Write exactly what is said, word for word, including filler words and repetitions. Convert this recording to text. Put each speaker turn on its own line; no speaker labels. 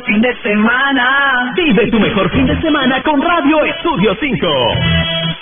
fin de semana.
Vive tu mejor fin de semana con Radio Estudio cinco.